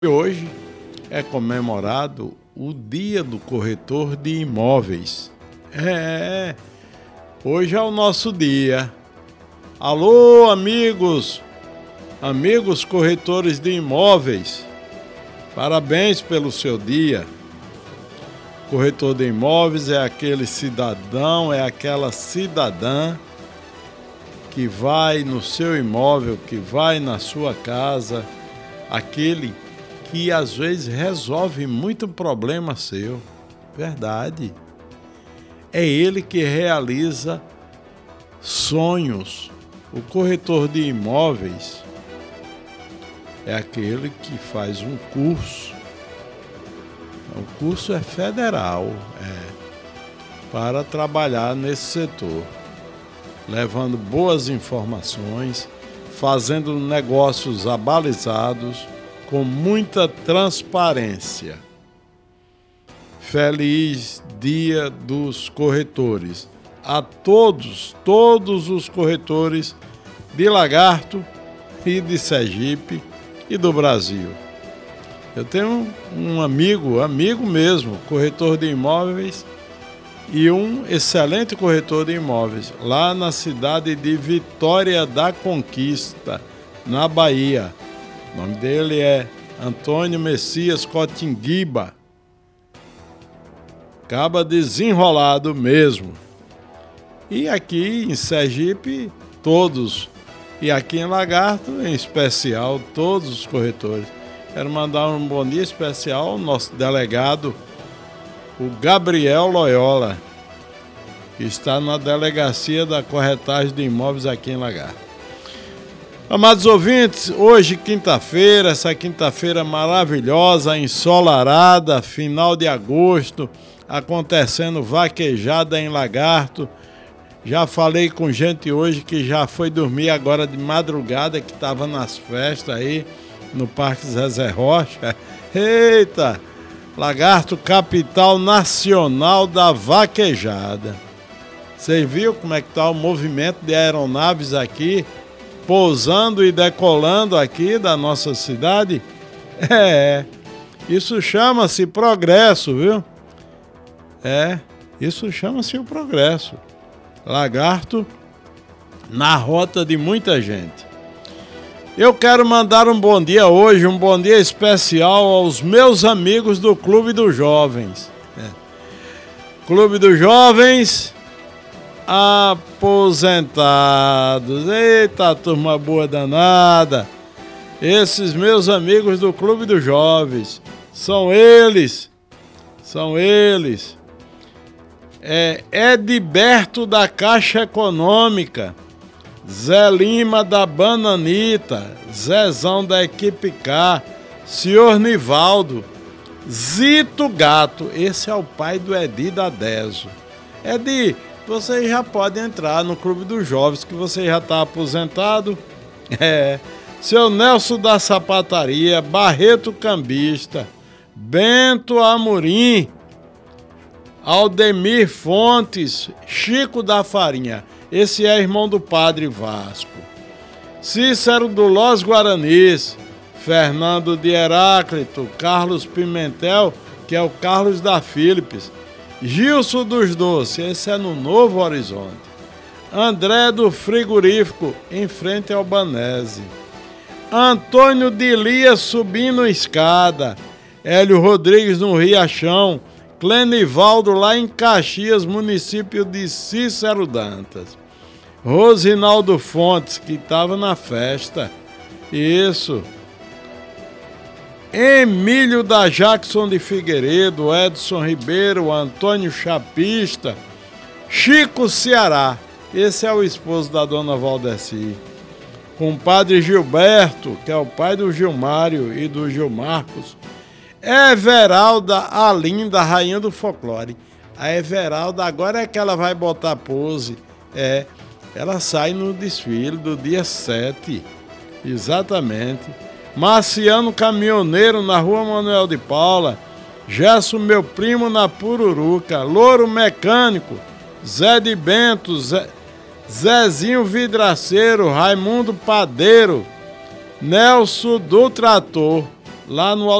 Hoje é comemorado o Dia do Corretor de Imóveis. Hoje é o nosso dia. Alô, amigos corretores de imóveis, parabéns pelo seu dia. Corretor de imóveis é aquele cidadão, é aquela cidadã que vai no seu imóvel, que vai na sua casa, aquele que às vezes resolve muito problema seu. Verdade. É ele que realiza sonhos. O corretor de imóveis é aquele que faz um curso. O curso é federal, para trabalhar nesse setor, levando boas informações, fazendo negócios abalizados, com muita transparência. Feliz Dia dos Corretores a todos os corretores de Lagarto e de Sergipe e do Brasil. Eu tenho um amigo mesmo, corretor de imóveis e um excelente corretor de imóveis, lá na cidade de Vitória da Conquista, na Bahia. O nome dele é Antônio Messias Cotinguiba. Acaba desenrolado mesmo. E aqui em Sergipe, todos. E aqui em Lagarto, em especial, todos os corretores. Quero mandar um bom dia especial ao nosso delegado, o Gabriel Loyola, que está na Delegacia da Corretagem de Imóveis aqui em Lagarto. Amados ouvintes, hoje quinta-feira, essa quinta-feira maravilhosa, ensolarada, final de agosto, acontecendo vaquejada em Lagarto. Já falei com gente hoje que já foi dormir agora de madrugada, que estava nas festas aí no Parque Zezé Rocha. Eita! Lagarto, capital nacional da vaquejada. Você viu como é que está o movimento de aeronaves aqui, pousando e decolando aqui da nossa cidade? Isso chama-se progresso, viu? Isso chama-se o progresso. Lagarto na rota de muita gente. Eu quero mandar um bom dia hoje, um bom dia especial aos meus amigos do Clube dos Jovens. Clube dos Jovens aposentados. Eita, turma boa danada. Esses meus amigos do Clube dos Jovens são eles. Edberto da Caixa Econômica, Zé Lima da Bananita, Zezão da Equipe K, Senhor Nivaldo, Zito Gato, esse é o pai do Edi da Deso. Edi, você já pode entrar no Clube dos Jovens, que você já está aposentado. Seu Nelson da Sapataria, Barreto Cambista, Bento Amorim, Aldemir Fontes, Chico da Farinha, esse é irmão do Padre Vasco, Cícero do Los Guaranis, Fernando de Heráclito, Carlos Pimentel, que é o Carlos da Philips, Gilson dos Doces, esse é no Novo Horizonte, André do Frigorífico, em frente ao Banese, Antônio de Lia subindo escada, Hélio Rodrigues no Riachão, Clenivaldo lá em Caxias, município de Cícero Dantas, Rosinaldo Fontes, que estava na festa, isso, Emílio da Jackson de Figueiredo, Edson Ribeiro, Antônio Chapista, Chico Ceará, esse é o esposo da dona Valdeci, compadre Gilberto, que é o pai do Gilmário e do Gilmarcos, Everalda, a linda rainha do folclore. A Everalda agora é que ela vai botar pose, ela sai no desfile do dia 7, exatamente. Marciano Caminhoneiro na Rua Manuel de Paula, Gerson meu primo na Pururuca, Louro Mecânico, Zé de Bento, Zezinho Vidraceiro, Raimundo Padeiro, Nelson do Trator, lá no